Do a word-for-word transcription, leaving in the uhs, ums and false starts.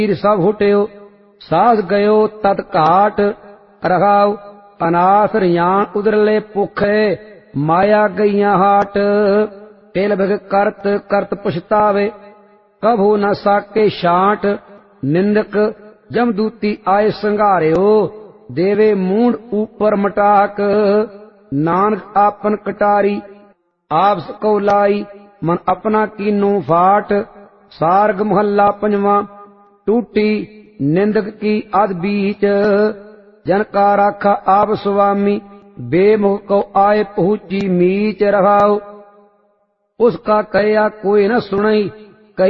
सब हुट्यो सास गयो तत घाट रखाओ अनाथ रियान उदरले भुखे माया गईया हाट तिल बिग करत करत पछतावे कभू न साके छांट निंदक जमदूती आए संघारियो देवे मूंड ऊपर मटाक नानक आपन कटारी आपस को लाई मन अपना कीनू फाट सारग महला पंजवा टूटी निंदक की अध बीच जन का राखा आप स्वामी बेमुख को आए पहुंची मीच रहाओ उसका कया कोई न सुनई